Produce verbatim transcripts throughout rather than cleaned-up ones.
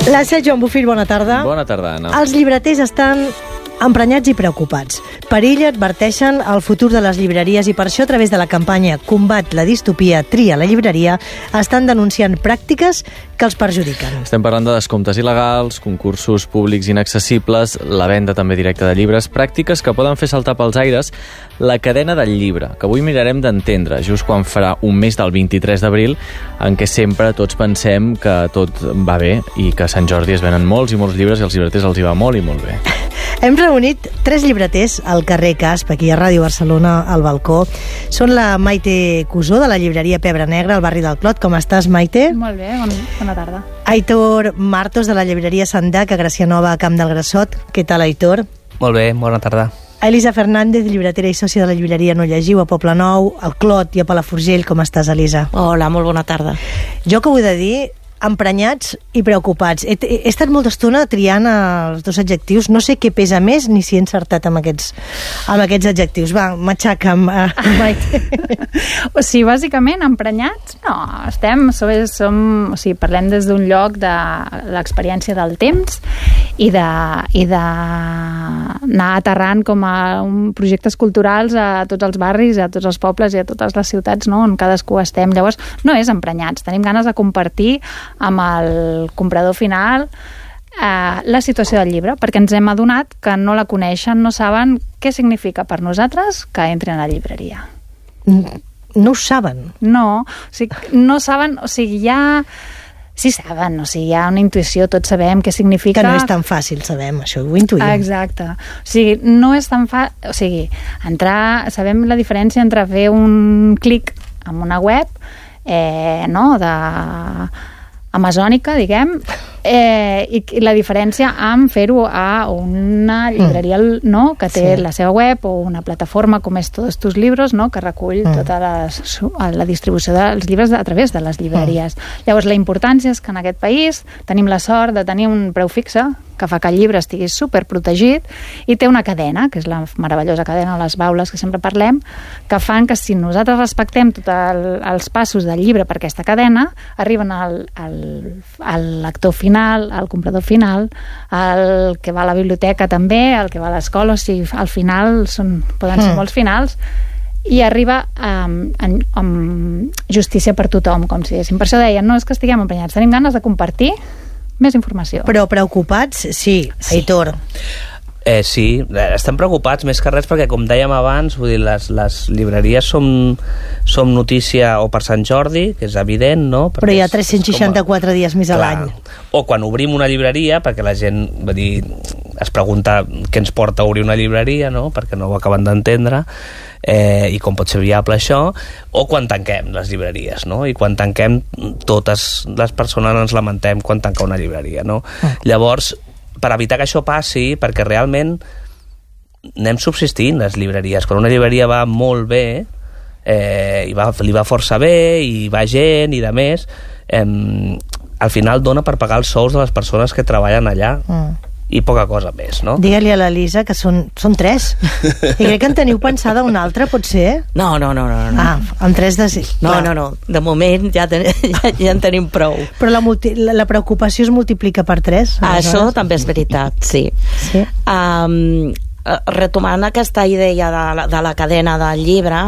La Set Joan Bofill, bona tarda. Bona tarda, Anna. Els llibreters estan emprenyats i preocupats. Perill adverteixen el futur de les llibreries i per això, a través de la campanya Combat la distopia, tria la llibreria, estan denunciant pràctiques que els perjudiquen. Estem parlant de descomptes il·legals, concursos públics inaccessibles, la venda també directa de llibres, pràctiques que poden fer saltar pels aires la cadena del llibre, que avui mirarem d'entendre, just quan farà un mes del vint-i-tres d'abril, en què sempre tots pensem que tot va bé i que a Sant Jordi es venen molts i molts llibres i als llibreters els hi va molt i molt bé. Hem reunit tres llibreters al carrer Casp, aquí a Ràdio Barcelona, al balcó. Són la Maite Cusó, de la llibreria Pebre Negra, al barri del Clot. Com estàs, Maite? Molt bé, bon, bona tarda. Aitor Martos, de la llibreria Sandac, a Gràcia Nova, a Camp del Grassot. Què tal, Aitor? Molt bé, bona tarda. Elisa Fernández, llibretera i sòcia de la llibreria No Llegiu, a Poblenou, al Clot i a Palafrugell. Com estàs, Elisa? Hola, molt bona tarda. Jo que ho he de dir, emprenyats i preocupats. He, he estat molta estona triant els dos adjectius. No sé què pesa més ni si he encertat amb aquests, amb aquests adjectius. Va, m'aixaca'm, uh, Maite. O sigui, bàsicament, emprenyats? No, estem, som, som, o sigui, parlem des d'un lloc de l'experiència del temps i de, i de anar aterrant com a un, projectes culturals a tots els barris, a tots els pobles i a totes les ciutats, no?, on cadascú estem. Llavors, no és emprenyats. Tenim ganes de compartir amb el comprador final eh, la situació del llibre, perquè ens hem adonat que no la coneixen, no saben què significa per nosaltres que entrin a la llibreria. No ho saben? No, o sigui, no saben, o sigui, ja... Sí saben, o sigui, hi ha una intuïció, tots sabem què significa... Que no és tan fàcil, sabem, això ho intuïm. Exacte. O sigui, no és tan fàcil... O sigui, entrar... Sabem la diferència entre fer un clic en una web, eh, no?, de... amazònica, diguem, eh, i, i la diferència amb fer-ho a una llibreria, no?, que té sí. la seva web o una plataforma com és Todos tus libros, no?, que recull mm. tota les, la distribució dels llibres a través de les llibreries. Mm. Llavors, la importància és que en aquest país tenim la sort de tenir un preu fixe que fa que el llibre estigui superprotegit i té una cadena, que és la meravellosa cadena de les baules que sempre parlem, que fan que si nosaltres respectem tots el, els passos del llibre per aquesta cadena, arriben al, al, al lector final, al comprador final, al que va a la biblioteca també, al que va a l'escola, o sigui, al final són, poden ser mm. molts finals, i arriba um, amb, amb justícia per tothom, com si diguéssim. Per això deien, no és que estiguem emprenyats, tenim ganes de compartir més informació. Però preocupats, sí, sí. Aitor. Eh, sí, estem preocupats més que res perquè, com dèiem abans, vull dir, les, les llibreries som, som notícia o per Sant Jordi, que és evident, no? Perquè però hi ha tres-cents seixanta-quatre a... dies més a l'any. O quan obrim una llibreria, perquè la gent, vull dir, es pregunta què ens porta a obrir una llibreria, no?, perquè no ho acaben d'entendre, eh, i com pot ser viable això, o quan tanquem les llibreries, no?, i quan tanquem totes les persones ens lamentem quan tanca una llibreria, no? Ah. Llavors, per evitar que això passi, perquè realment anem subsistint les llibreries. Quan una llibreria va molt bé, eh, i va, li va força bé, i va gent, i de més, eh, al final dona per pagar els sous de les persones que treballen allà. Mm. I poca cosa més, no? Digue-li a l'Elisa que són, són tres. I crec que en teniu pensada una altra, pot ser? No, no, no. no, no. Ah, amb tres de... No, no, no. De moment ja, ten, ja, ja en tenim prou. Però la, multi, la, la preocupació es multiplica per tres? Això també és veritat, sí. sí? Um, retomant aquesta idea de la, de la cadena del llibre,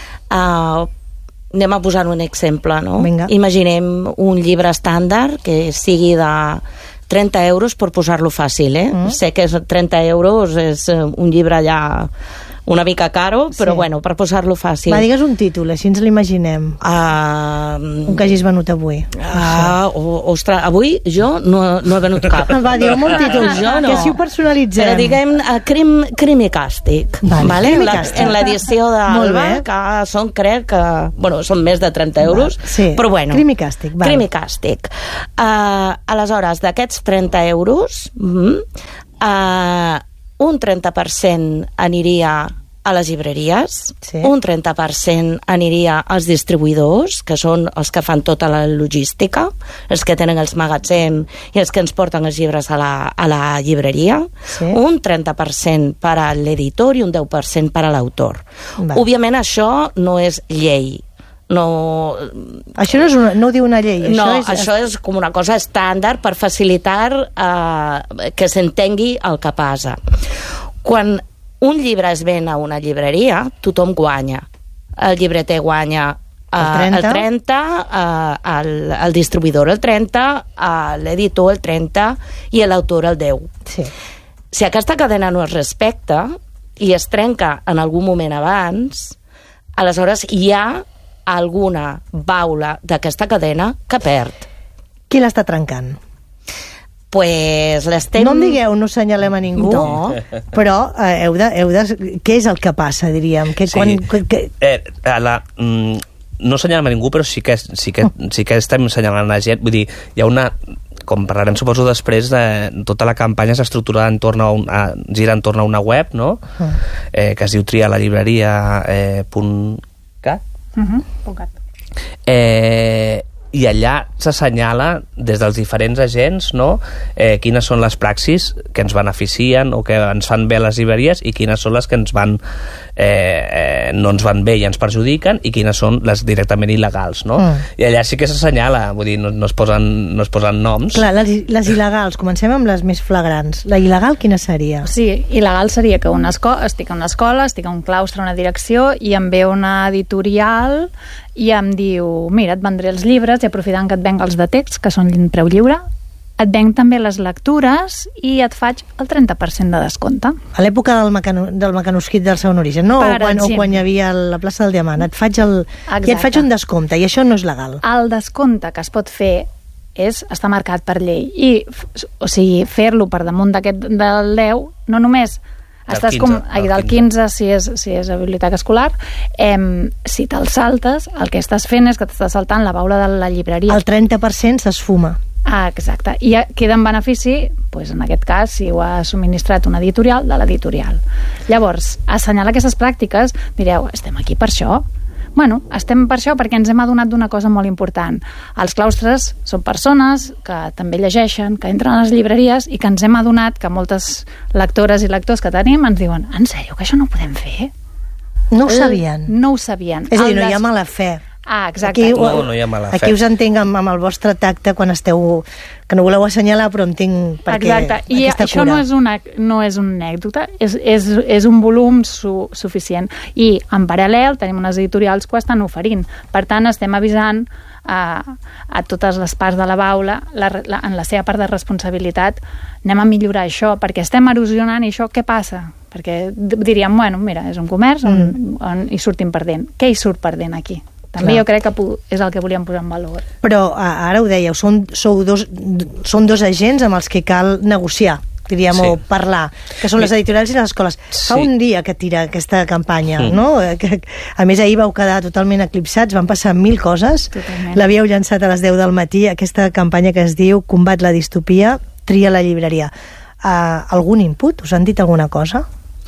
uh, anem a posar un exemple, no? Vinga. Imaginem un llibre estàndard que sigui de trenta euros, per posar-lo fàcil, eh? Mm. Sé que és trenta euros és un llibre ja una mica caro, però sí. bueno, per posar-lo fàcil. Va, digues un títol, així ens l'imaginem. Uh, un que hagis venut avui. Uh, oh, ostres, avui jo no, no he venut cap. Va, digue'm un títol, jo no. Que si ho personalitzem. Però diguem uh, crim, crim i càstig. Vale, vale? Crim i la, càstig. En l'edició d'Alba, que són, crec que, bueno, són més de trenta euros, va, sí. però bueno. Crim i càstig. Vale. Crim i càstig. Uh, aleshores, d'aquests trenta euros, uh, uh, un trenta per cent aniria a les llibreries, sí. un trenta per cent aniria als distribuïdors, que són els que fan tota la logística, els que tenen els magatzems i els que ens porten els llibres a la, a la llibreria, sí. un trenta per cent per a l'editor i un deu per cent per a l'autor. Òbviament això no és llei, no... Això no, és una, no ho diu una llei. No, això és, això és com una cosa estàndard per facilitar eh, que s'entengui el que passa. Quan un llibre es ven a una llibreria, tothom guanya. El llibreter guanya eh, el trenta, el, trenta eh, el, el distribuïdor el trenta, eh, l'editor el trenta i l'autor el deu. Sí. Si aquesta cadena no es respecta i es trenca en algun moment abans, aleshores hi ha alguna baula d'aquesta cadena que perd. Qui l'està trencant? Pues l'estem... No em digueu, no senyalem a ningú, no. Però eh, heu de, heu de... Què és el que passa, diríem? Que sí. quan, que... Eh, la, mm, no senyalem a ningú, però sí que, sí, que, sí que estem senyalant la gent. Vull dir, hi ha una... Com parlarem, suposo, després, eh, tota la campanya s'estructura entorn a, un, a gira entorn a una web, no? Uh. Eh, que es diu tria la llibreria eh, punt cat. Uh-huh. Punt cat. Eh, i allà s'assenyala des dels diferents agents, no? eh, quines són les praxis que ens beneficien o que ens fan bé les llibreries i quines són les que ens van eh, eh, no ens van bé i ens perjudiquen i quines són les directament il·legals, no? Mm. I allà sí que s'assenyala, vull dir, no, no, es posen, no es posen noms. Clar, les, les il·legals, comencem amb les més flagrants. La il·legal quina seria? Sí, il·legal seria que una escola, estic en una escola, estic en un claustre, una direcció, i em ve una editorial i em diu, mira, et vendré els llibres i aprofitant que et venc els de text, que són preu lliure, et venc també les lectures i et faig el trenta per cent de descompte. A l'època del, mecano, del mecanoscrit del segon origen, no? O quan, o quan hi havia la plaça del Diamant, et faig el, i et faig un descompte, i això no és legal. El descompte que es pot fer és, està marcat per llei, i, o sigui, fer-lo per damunt d'aquest del deu, no només estàs quinze, com, del ai, del quinze si és, si és a biblioteca escolar, eh, si te'l saltes, el que estàs fent és que t'estàs saltant la baula de la llibreria. El trenta per cent s'esfuma. Ah, exacte. I queda en benefici, doncs en aquest cas, si ho ha subministrat una editorial, de l'editorial. Llavors, assenyalar aquestes pràctiques, direu, estem aquí per això? Bueno, estem per això perquè ens hem adonat d'una cosa molt important. Els claustres són persones que també llegeixen, que entren a les llibreries i que ens hem adonat que moltes lectores i lectors que tenim ens diuen, en sèrio, que això no ho podem fer? No ho sabien. No ho sabien. És a dir, no hi ha mala fe. Ah, exacte. Aquí, no, no hi ha mala fe. Aquí us entenc amb, amb el vostre tacte quan esteu... que no voleu assenyalar, però entenc perquè exacte. I aquesta això cura. no és una, no és una anècdota, és, és, és un volum su, suficient. I en paral·lel tenim unes editorials que ho estan oferint. Per tant, estem avisant a, a totes les parts de la baula, la, la, en la seva part de responsabilitat, anem a millorar això, perquè estem erosionant i això què passa? Perquè diríem, bueno, mira, és un comerç on, mm. on hi sortim perdent. Què hi surt perdent aquí? També Clar. Jo crec que és el que volíem posar en valor. Però ara ho dèieu, són, sou dos, són dos agents amb els que cal negociar, diríem, sí. o parlar, que són les editorials i les escoles. Sí. Fa un dia que tira aquesta campanya, mm. no? Que, a més, ahir vau quedar totalment eclipsats, van passar mil coses. Totalment. L'havíeu llançat a les deu del matí, aquesta campanya que es diu Combat la distopia, tria la llibreria. Uh, algun input? Us han dit alguna cosa?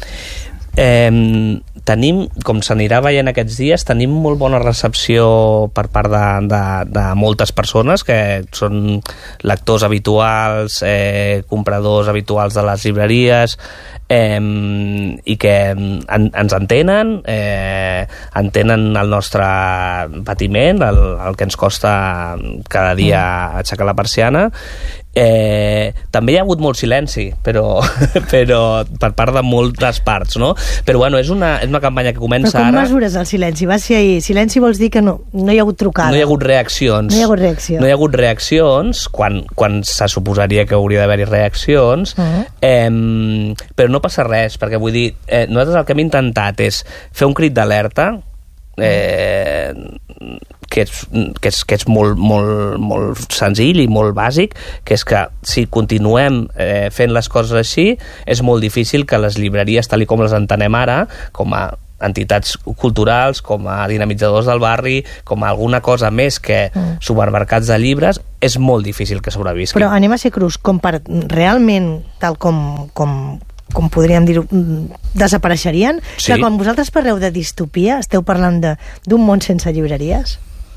Eh, tenim, com s'anirà veient aquests dies, tenim molt bona recepció per part de, de, de moltes persones que són lectors habituals, eh, compradors habituals de les llibreries, eh, i que en, ens entenen, eh, entenen el nostre patiment, el, el que ens costa cada dia aixecar la persiana. Eh, també hi ha hagut molt silenci, però, però per part de moltes parts, no? Però bueno, és una, és una campanya que comença ara... Però com mesures el silenci? Va ser ahir. Silenci vols dir que no, no hi ha hagut trucada. No hi ha hagut reaccions. No hi ha hagut reacció. No hi ha hagut reaccions, quan, quan se suposaria que hauria d'haver-hi reaccions, uh-huh. eh, però no passa res, perquè vull dir, eh, nosaltres el que hem intentat és fer un crit d'alerta, eh, que és, que és, que és molt, molt, molt senzill i molt bàsic, que és que si continuem eh, fent les coses així, és molt difícil que les llibreries, tal i com les entenem ara, com a entitats culturals, com a dinamitzadors del barri, com a alguna cosa més que mm. supermercats de llibres, és molt difícil que sobrevisqui. Però anem a ser crus, com per realment, tal com, com, com podríem dir-ho, desapareixerien? Sí. Que quan vosaltres parleu de distopia, esteu parlant d'un món sense llibreries?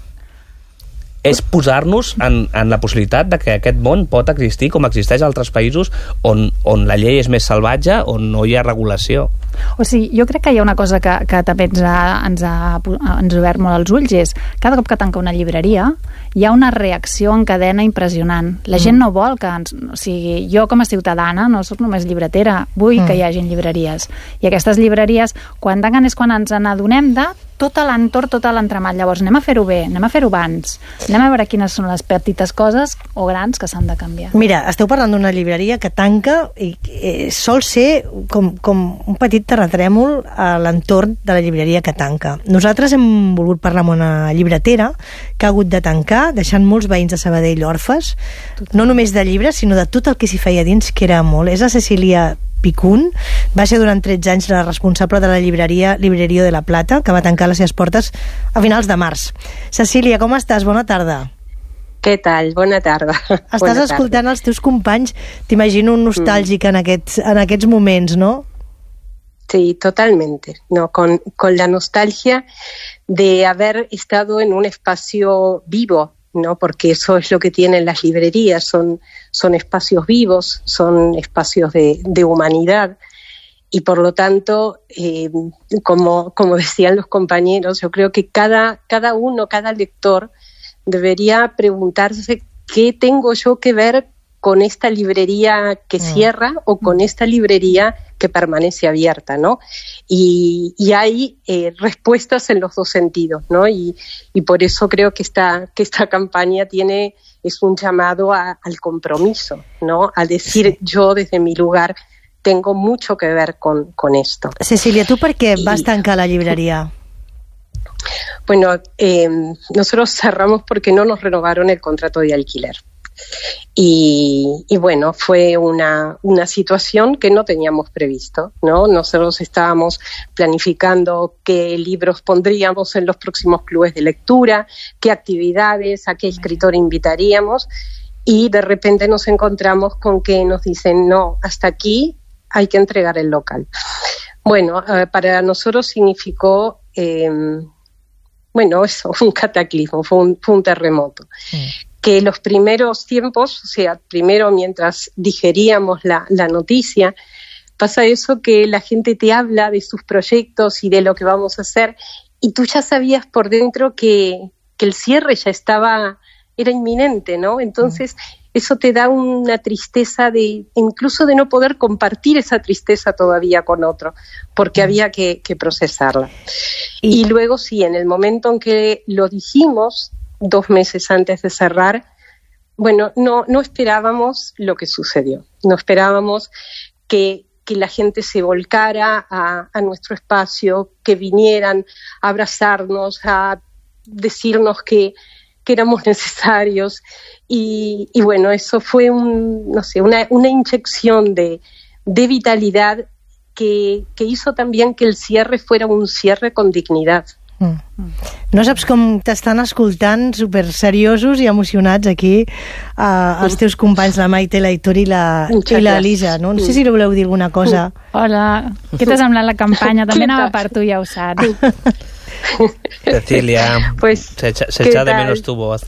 És posar-nos en, en la possibilitat de que aquest món pot existir com existeix a altres països on, on la llei és més salvatge, on no hi ha regulació. O sigui, jo crec que hi ha una cosa que, que també ens ha, ens, ha, ens ha obert molt els ulls, és cada cop que tanca una llibreria hi ha una reacció en cadena impressionant. La gent no vol que ens... O sigui, jo com a ciutadana no soc només llibretera, vull mm. que hi hagin llibreries. I aquestes llibreries, quan tanquen és quan ens n'adonem de tot l'entorn, tot l'entramat. Llavors, anem a fer-ho bé, anem a fer-ho abans, anem a veure quines són les petites coses o grans que s'han de canviar. Mira, esteu parlant d'una llibreria que tanca i eh, sol ser com, com un petit terratrèmol a l'entorn de la llibreria que tanca. Nosaltres hem volgut parlar amb una llibretera que ha hagut de tancar, deixant molts veïns de Sabadell orfes, no només de llibres, sinó de tot el que s'hi feia dins, que era molt. És la Cecília Picún, va ser durant tretze anys la responsable de la llibreria Librerio de la Plata, que va tancar les seves portes a finals de març. Cecília, com estàs? Bona tarda. Què tal? Bona tarda. Estàs Bona escoltant tarda. Els teus companys, t'imagino un nostàlgic mm. en, aquests, en aquests moments, no? Sí, totalmente. No, con, con la nostalgia de haber estado en un espacio vivo, ¿no? Porque eso es lo que tienen las librerías, son, son espacios vivos, son espacios de, de humanidad, y por lo tanto, eh, como, como decían los compañeros, yo creo que cada, cada uno, cada lector debería preguntarse qué tengo yo que ver con esta librería que mm. cierra o con esta librería que permanece abierta, ¿no? Y, y hay eh, respuestas en los dos sentidos, ¿no? Y, y por eso creo que esta, que esta campaña tiene, es un llamado a, al compromiso, ¿no? A decir, yo desde mi lugar tengo mucho que ver con, con esto. Cecília, ¿tú por qué vas tancar la librería? Bueno, eh, nosotros cerramos porque no nos renovaron el contrato de alquiler. Y, y bueno, fue una, una situación que no teníamos previsto, ¿no? Nosotros estábamos planificando qué libros pondríamos en los próximos clubes de lectura, qué actividades, a qué escritor invitaríamos, y de repente nos encontramos con que nos dicen, no, hasta aquí hay que entregar el local. Bueno, eh, para nosotros significó... Eh, bueno, eso, un cataclismo, fue un, fue un terremoto. Sí. Que los primeros tiempos, o sea, primero mientras digeríamos la, la noticia, pasa eso que la gente te habla de sus proyectos y de lo que vamos a hacer, y tú ya sabías por dentro que, que el cierre ya estaba, era inminente, ¿no? Entonces, mm. eso te da una tristeza de, incluso de no poder compartir esa tristeza todavía con otro, porque mm. había que, que procesarla. Y, y luego sí, en el momento en que lo dijimos, dos meses antes de cerrar, bueno, no, no esperábamos lo que sucedió. No esperábamos que, que la gente se volcara a, a nuestro espacio, que vinieran a abrazarnos, a decirnos que, que éramos necesarios. Y, y bueno, eso fue un, no sé, una, una inyección de, de vitalidad que, que hizo también que el cierre fuera un cierre con dignidad. Mm. No saps com t'estan escoltant super seriosos i emocionats aquí uh, els teus companys, la Maite, la Aitor i la, i la Elisa, no? No sé si li voleu dir alguna cosa. Hola, què t'ha semblat la campanya? També anava per tu, ja ho saps. Cecilia, pues, se echa, se echa de menos tu voz.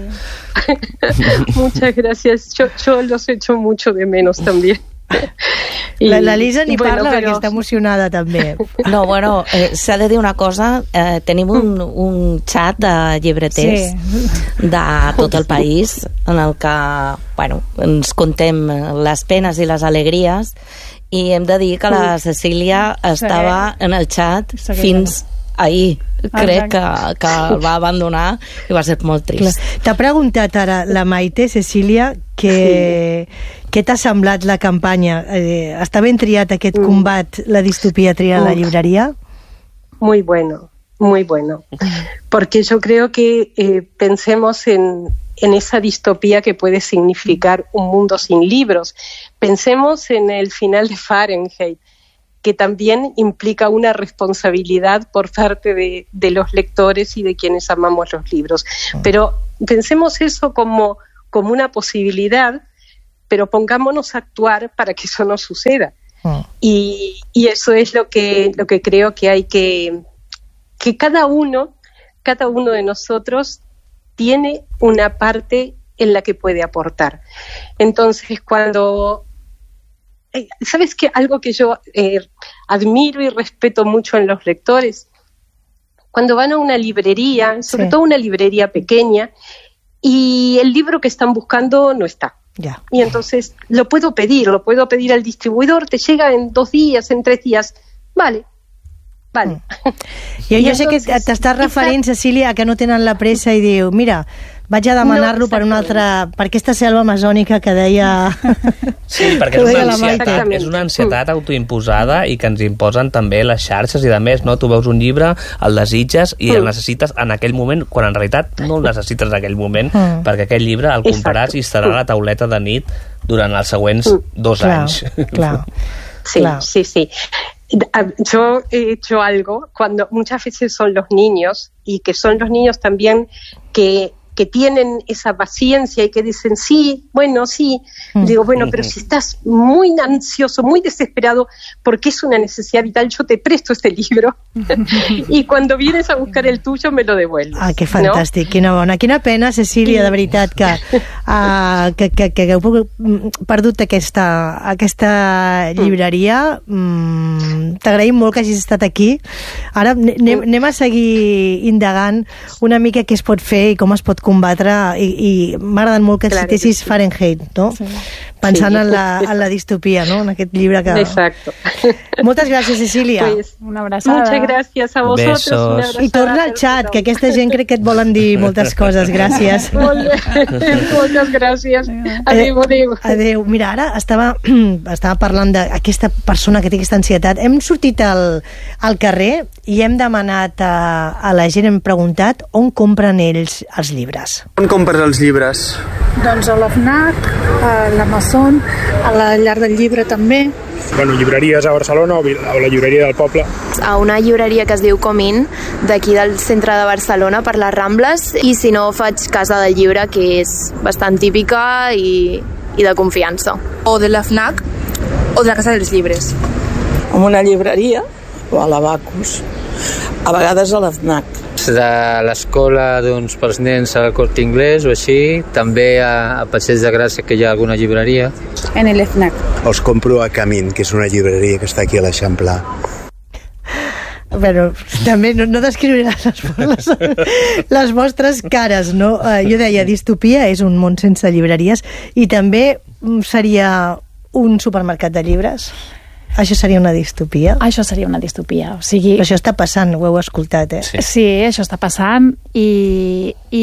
Muchas gracias, yo, yo los echo mucho de menos también. La, la Lisa ni bueno, parla però... perquè està emocionada també. No, bueno, eh, s'ha de dir una cosa, eh, tenim un, un xat de llibreters sí. de tot el país en el que, bueno, ens contem les penes i les alegries, i hem de dir que la Cecília estava en el xat fins ahir. Crec que, que el va abandonar i va ser molt trist. T'ha preguntat ara la Maite, Cecília, que, què t'ha semblat la campanya? Eh, està ben triat aquest combat, la distopía tria la llibrería? Muy bueno, muy bueno. Porque yo creo que eh, pensemos en, en esa distopía que puede significar un mundo sin libros. Pensemos en el final de Fahrenheit, que también implica una responsabilidad por parte de, de los lectores y de quienes amamos los libros. Pero pensemos eso como, como una posibilidad, pero pongámonos a actuar para que eso no suceda. Oh. Y, y eso es lo que, lo que creo que hay que... que cada uno, cada uno de nosotros tiene una parte en la que puede aportar. Entonces, cuando... eh, ¿sabes qué? Algo que yo eh, admiro y respeto mucho en los lectores, cuando van a una librería, sobre Sí. todo una librería pequeña, y el libro que están buscando no está. Ya. Y entonces lo puedo pedir, lo puedo pedir al distribuidor, te llega en dos días, en tres días. Vale, vale. Jo, I jo sé que entonces, t'estàs esa- referint, Cecília, a que no tenen la pressa i diu, mira, vaig a demanar-lo No, per una altra... exactament. per aquesta selva amazònica que deia... Sí, perquè que és una, deia la Maite. ansietat, és una ansietat autoimposada i que ens imposen també les xarxes i de més, no? Tu veus un llibre, el desitges i el necessites en aquell moment, quan en realitat no el necessites en aquell moment, Mm. perquè aquell llibre el compraràs Exacto. i estarà a la tauleta de nit durant els següents dos Clar, anys. clar. Sí, Claro. sí, sí. Yo he hecho algo cuando muchas veces son los niños y que son los niños también que, que tienen esa paciencia y que dicen, sí, bueno, sí. Mm. Digo, bueno, pero si estás muy ansioso, muy desesperado, porque es una necesidad vital, yo te presto este libro y cuando vienes a buscar el tuyo me lo devuelves. Ah, que ¿no? fantàstic, quina bona. Quina pena, Cecília, de veritat, que, uh, que, que, que hagueu pogut- mm, perdut aquesta, aquesta llibreria. Mm, T'agraïm molt que hagis estat aquí. Ara ne- anem, anem a seguir indagant una mica què es pot fer i com es pot combatre, i, i m'ha agradat molt que Claro que citessis sí. Fahrenheit, no? Sí. Pensant Sí. en, la, en la distopia, no? En aquest llibre que... Exacto. Moltes gràcies, Cecília. Pues, Una abraçada. muchas gracias a vosotros. Besos. una abraçada I torna al per xat, tothom. que aquesta gent crec que et volen dir moltes coses. Gràcies. Molt bé. Moltes gràcies. Adéu, adéu. Adéu. Mira, ara estava, estava parlant d'aquesta persona que té aquesta ansietat. Hem sortit al, al carrer i hem demanat a, a la gent, hem preguntat on compren ells els llibres. On compres els llibres? Doncs a la FNAC, a l'Amazon, a la Llar del Llibre també. Bueno, llibreries a Barcelona o, o la llibreria del poble. A una llibreria que es diu Comín, d'aquí del centre de Barcelona, per les Rambles, i si no faig Casa del Llibre, que és bastant típica i, i de confiança. O de la FNAC o de la Casa dels Llibres. En una llibreria o a la Bacus, a vegades a la FNAC. De l'escola doncs, pels nens al Corte Inglés o així, també a, a Passeig de Gràcia, que hi ha alguna llibreria. En el FNAC. Els compro a Camín, que és una llibreria que està aquí a l'Eixample. Bueno, també no, no descriuré les, les, les vostres cares, no? Uh, jo deia, distopia és un món sense llibreries i també seria un supermercat de llibres. Això seria una distopia? Això seria una distopia. O sigui... Però això està passant, ho heu escoltat, eh? Sí, sí això està passant i, i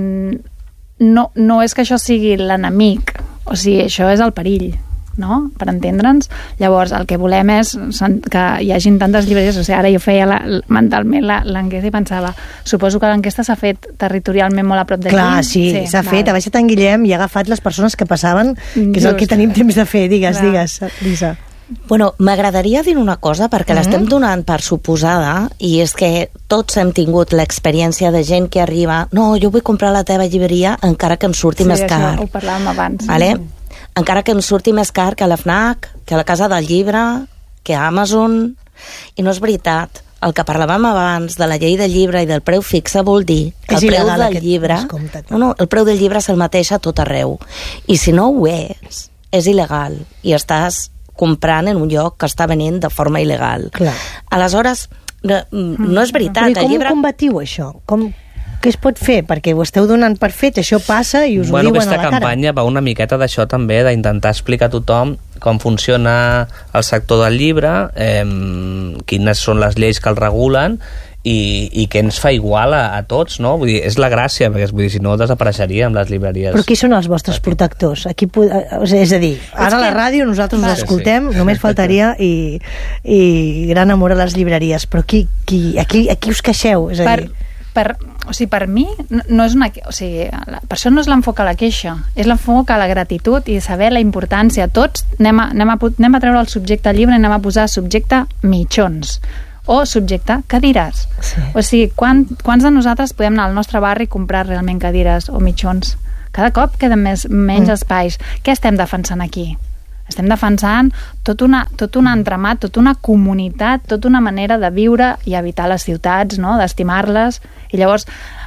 no, no és que això sigui l'enemic, o sigui, això és el perill, no? Per entendre'ns. Llavors, el que volem és que hi hagin tantes llibreries, o sigui, ara jo feia la, mentalment l'enquesta i pensava, suposo que l'enquesta s'ha fet territorialment molt a prop d'aquí. Clar, sí, sí s'ha fet, ha baixat en Guillem i ha agafat les persones que passaven, que és Just. el que tenim temps de fer. Digues, Clar. digues, Lisa. Bueno, m'agradaria dir una cosa, perquè mm-hmm. l'estem donant per suposada, i és que tots hem tingut l'experiència de gent que arriba, no, jo vull comprar la teva llibreria encara que em surti sí, més car. Sí, ho parlàvem abans. Vale? Encara que em surti més car que la FNAC, que a la Casa del Llibre, que a Amazon, i no és veritat. El que parlàvem abans de la llei del llibre i del preu fixe vol dir que és el preu del aquest llibre... descompte. No, no, el preu del llibre és el mateix a tot arreu. I si no ho és, és il·legal. I estàs comprant en un lloc que està venint de forma il·legal. Clar. Aleshores, no, no és veritat. Però com el llibre... ho combatiu, això? Com, què es pot fer? Perquè ho esteu donant per fet, això passa i us bueno, ho diuen a la cara. Aquesta campanya va una miqueta d'això també, d'intentar explicar a tothom com funciona el sector del llibre, eh, quines són les lleis que el regulen i, i què ens fa igual a, a tots, no? Vull dir, és la gràcia, perquè vull dir, si no desapareixeríem les llibreries. Però qui són els vostres protectors? Aquí, o sigui, és a dir, ara a la ràdio nosaltres us escoltem, sí. només faltaria, i, i gran amor a les llibreries, però qui, qui, aquí, aquí us queixeu? És a Per, dir, per, o sigui, per mi no, no és una, o sigui, la, per això no és l'enfoc a la queixa, és l'enfoc a la gratitud i saber la importància. Tots anem a, anem a, anem a treure el subjecte al llibre i anem a posar subjecte mitjons o subjecte cadires. Sí. O sigui, quan, quants de nosaltres podem anar al nostre barri i comprar realment cadires o mitjons? Cada cop queden més, menys mm. espais. Què estem defensant aquí? Estem defensant tot, una, tot un entramat, tota una comunitat, tota una manera de viure i habitar les ciutats, no? D'estimar-les. I llavors,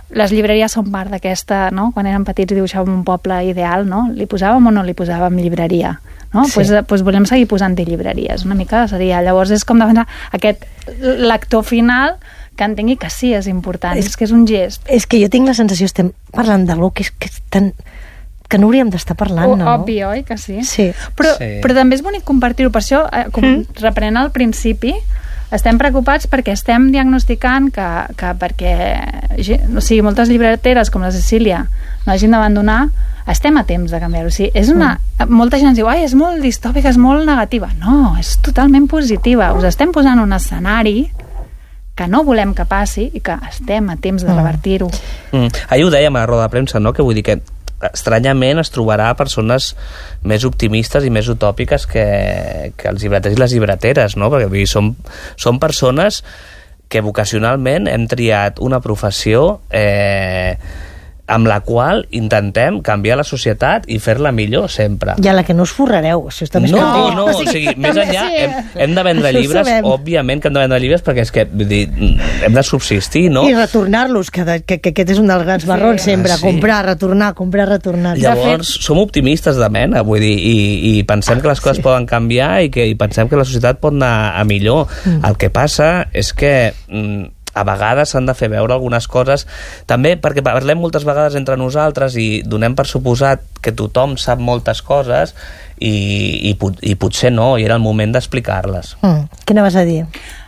les llibreries són part d'aquesta, no? Quan érem petits dibuixàvem un poble ideal, no? Li posàvem o no li posàvem llibreria? No? Sí. Pues, pues volem seguir posant-hi llibreries, una mica seria. Llavors és com defensar aquest lector final que entengui que sí és important, és, és que és un gest. És que jo tinc la sensació, estem parlant d'algú que és, que és tan... que no hauríem d'estar parlant, o, no? Obvi, oi que sí? Sí. Però, Sí. però també és bonic compartir-ho, per això, eh, com mm. reprenent al principi, estem preocupats perquè estem diagnosticant que, que perquè o sigui, moltes llibreteres com la Cecília no hagin d'abandonar, estem a temps de canviar-ho. O sigui, és una... Mm. Molta gent ens diu, ai, és molt distòpica, és molt negativa. No, és totalment positiva. Us estem posant un escenari que no volem que passi i que estem a temps de revertir-ho. Mm. Ahir ho dèiem a la roda de premsa, no? Que vull dir que estranyament es trobarà persones més optimistes i més utòpiques que, que els llibreters i les llibreteres, no? Perquè vull dir, som, som persones que vocacionalment hem triat una professió eh, amb la qual intentem canviar la societat i fer-la millor sempre. I a la que no us forrareu, això està més No, que no, o sigui, més enllà hem, hem de vendre llibres, òbviament que hem de vendre llibres perquè és que, vull dir, hem de subsistir, no? I retornar-los, que, que, que aquest és un dels grans marrons, sí. sempre, Ah, sí. comprar, retornar, comprar, retornar. Llavors, som optimistes de mena, vull dir, i, i pensem que les coses sí. poden canviar i que i pensem que la societat pot anar a millor. Mm. El que passa és que mm, a vegades s'han de fer veure algunes coses, també perquè parlem moltes vegades entre nosaltres i donem per suposat que tothom sap moltes coses i, i, i potser no, i era el moment d'explicar-les. Mm. Què anaves a dir?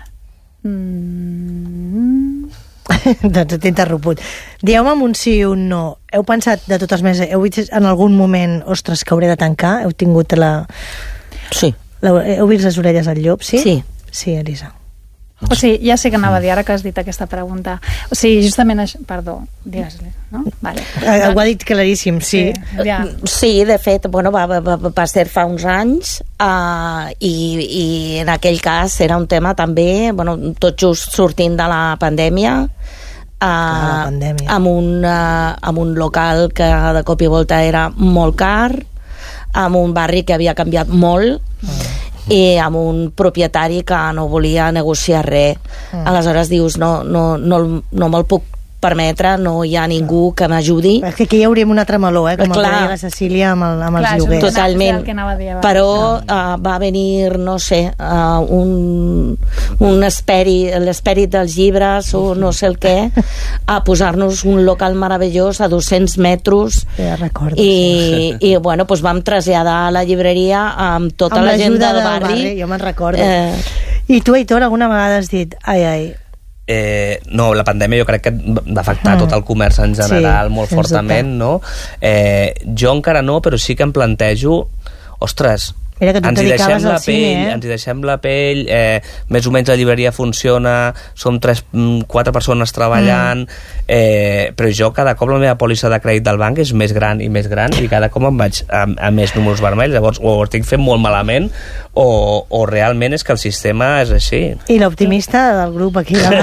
Mm. Doncs t'he interromput. Dieu-me un sí i un no. Heu pensat de totes maneres, heu vist en algun moment, ostres, que hauré de tancar? Heu tingut la... Sí. la... Heu vist les orelles al llop, sí? Sí. Sí, Elisa. O sigui, ja sé que anava a dir, ara que has dit aquesta pregunta. O sigui, justament això... Perdó, digues-li, no? Vale. Ho ha dit claríssim, sí. Sí, ja. Sí, de fet, bueno, va, va, va ser fa uns anys uh, i, i en aquell cas era un tema també, bueno, tot just sortint de la pandèmia, uh, la pandèmia. Amb, un, uh, amb un local que de cop i volta era molt car, amb un barri que havia canviat molt, mm. i amb un propietari que no volia negociar res. Mm. Aleshores dius, no, no, no, no me'l puc permetre, no hi ha ningú que m'ajudi. És que aquí hi hauríem un altre meló, eh? Com el que deia la Cecília amb, el, amb Clar, els lloguers. Totalment. Dir, però uh, va venir, no sé, uh, un, un esperit, l'esperit dels llibres o no sé el què, a posar-nos un local meravellós a dos-cents metres. Ja recordo. I, i bueno, doncs vam traslladar la llibreria amb tota amb la gent del, del barri. barri. Jo me'n recordo. Eh... I tu, Aitor, alguna vegada has dit, ai, ai, Eh, no, la pandèmia jo crec que va afectar mm. tot el comerç en general sí, molt fortament, no? Eh, jo encara no, però sí que em plantejo, ostres, Mira que tu ens et hi deixem dedicaves la al pell, cine, eh? ens hi deixem la pell, eh, més o menys la llibreria funciona, som tres, quatre persones treballant, mm. eh, però jo cada cop la meva pòlissa de crèdit del banc és més gran i més gran i cada cop em vaig a, a més números vermells, llavors o ho estic fent molt malament o, o realment és que el sistema és així. I l'optimista del grup aquí de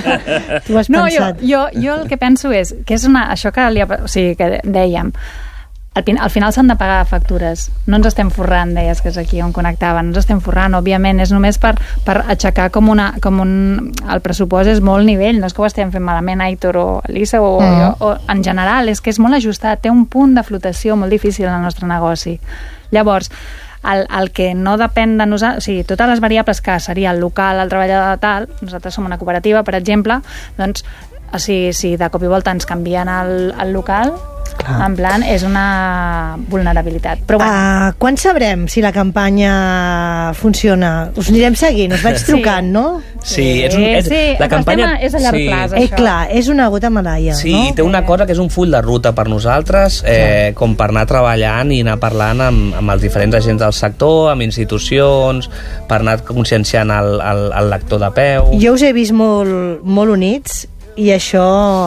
tu has no, pensat? Jo, jo, jo el que penso és que és una, això que, li ha, o sigui, que dèiem, al, al final s'han de pagar factures, no ens estem forrant, deies que és aquí on connectava, no ens estem forrant, òbviament és només per, per aixecar com, una, com un... el pressupost és molt nivell, no és que ho estem fent malament Aitor o Elisa o, mm. jo, o en general, és que és molt ajustat, té un punt de flotació molt difícil en el nostre negoci. Llavors, el, el que no depèn de nosaltres, o sigui, totes les variables que seria el local, el treballador tal, nosaltres som una cooperativa, per exemple, doncs, o sigui, si de cop i volta ens canvien el, el local, clar. En plan, és una vulnerabilitat. Però bueno. Uh, quan sabrem si la campanya funciona? Us anirem seguint, us vaig trucant, sí. no? Sí, és un, és, sí, la campanya és a llarg sí. plaç, eh, clar, és una gota malaia, sí, no? Sí, té una cosa que és un full de ruta per nosaltres, eh, com per anar treballant i anar parlant amb, amb els diferents agents del sector, amb institucions, per anar conscienciant el, el, el lector de peu. Jo us he vist molt, molt units i això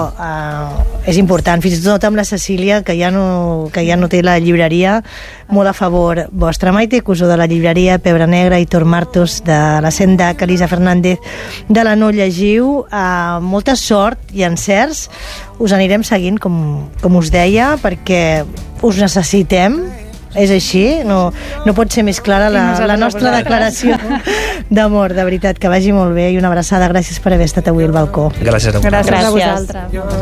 uh, és important, fins i tot amb la Cecília que ja no, que ja no té la llibreria, molt a favor vostra. Maite Cusó de la llibreria Pebre Negra, Aitor Martos de la Sendac, Elisa Fernández de la No Llegiu, uh, molta sort i encerts, us anirem seguint com, com us deia, perquè us necessitem, és així, no, no pot ser més clara la, la nostra declaració d'amor, de veritat, que vagi molt bé i una abraçada, gràcies per haver estat avui al balcó. Gràcies a vosaltres. Gràcies a vosaltres.